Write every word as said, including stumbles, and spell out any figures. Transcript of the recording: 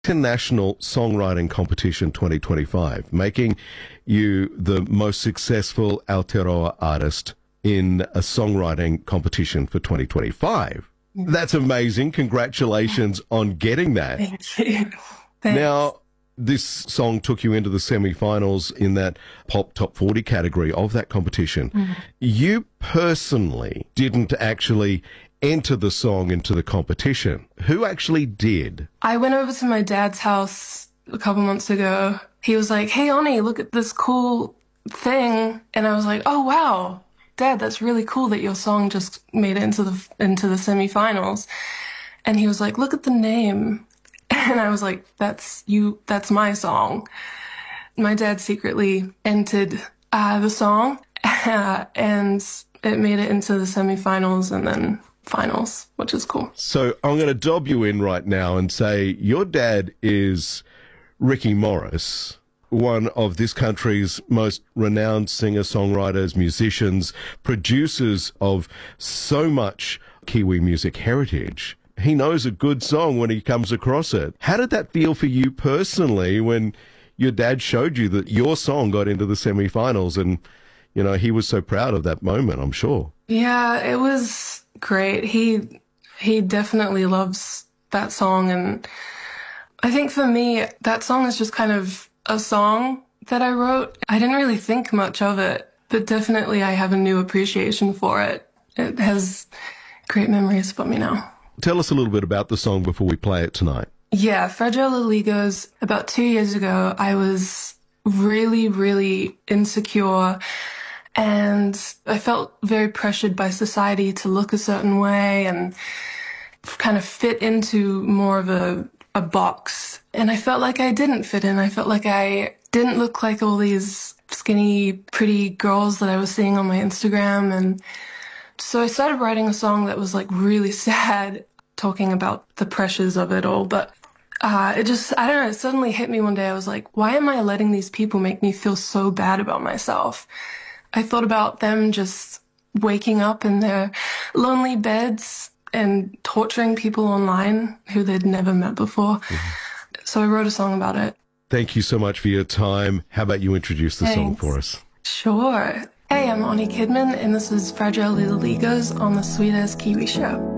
International Songwriting Competition twenty twenty-five, making you the most successful Aotearoa artist in a songwriting competition for twenty twenty-five. That's amazing. Congratulations on getting that. Thank you. Thanks. Now, this song took you into the semi-finals in that pop top forty category of that competition. Mm-hmm. You personally didn't actually enter the song into the competition. Who actually did? I went over to my dad's house a couple months ago. He was like, "Hey, Oni, look at this cool thing." And I was like, "Oh, wow, Dad, that's really cool that your song just made it into the into the semifinals." And he was like, "Look at the name." And I was like, "That's you. That's my song." My dad secretly entered uh, the song, uh, and it made it into the semifinals and then finals, which is cool. So I'm going to dob you in right now and say your dad is Ricky Morris, one of this country's most renowned singer-songwriters, musicians, producers of so much Kiwi music heritage. He knows a good song when he comes across it. How did that feel for you personally when your dad showed you that your song got into the semi-finals? And, you know, he was so proud of that moment, I'm sure. Yeah, it was great. He he definitely loves that song. And I think for me, that song is just kind of a song that I wrote. I didn't really think much of it, but definitely I have a new appreciation for it. It has great memories for me now. Tell us a little bit about the song before we play it tonight. Yeah, Fragile Little Egos. About two years ago, I was really, really insecure, and I felt very pressured by society to look a certain way and kind of fit into more of a, a box. And I felt like I didn't fit in. I felt like I didn't look like all these skinny, pretty girls that I was seeing on my Instagram. And so I started writing a song that was like really sad, talking about the pressures of it all. But uh, it just, I don't know, it suddenly hit me one day. I was like, why am I letting these people make me feel so bad about myself? I thought about them just waking up in their lonely beds and torturing people online who they'd never met before. Mm-hmm. So I wrote a song about it. Thank you so much for your time. How about you introduce the Thanks. song for us? Sure. Hey, I'm Oni Kidman, and this is Fragile Little Egos on the Sweet As Kiwi Show.